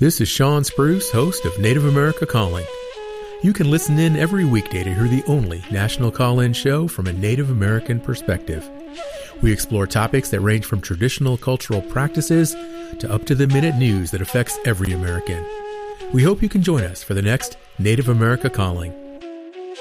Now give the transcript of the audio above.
This is Sean Spruce, host of Native America Calling. You can listen in every weekday to hear the only national call-in show from a Native American perspective. We explore topics that range from traditional cultural practices to up-to-the-minute news that affects every American. We hope you can join us for the next Native America Calling.